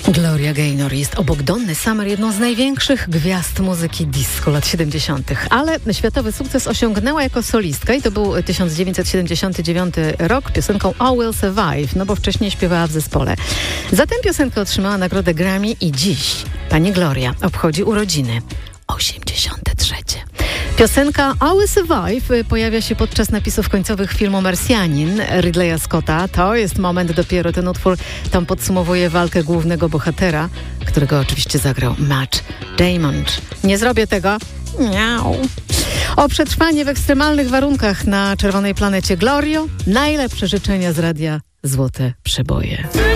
Gloria Gaynor jest obok Donny Summer jedną z największych gwiazd muzyki disco lat 70., ale światowy sukces osiągnęła jako solistka i to był 1979 rok piosenką I Will Survive, no bo wcześniej śpiewała w zespole. Za tę piosenkę otrzymała nagrodę Grammy i dziś pani Gloria obchodzi urodziny 83. Piosenka I Will Survive pojawia się podczas napisów końcowych filmu Marsjanin Ridleya Scotta. To jest moment dopiero, ten utwór tam podsumowuje walkę głównego bohatera, którego oczywiście zagrał Matt Damon. Nie zrobię tego. Miau. O przetrwanie w ekstremalnych warunkach na czerwonej planecie. Glorio, najlepsze życzenia z radia Złote Przeboje.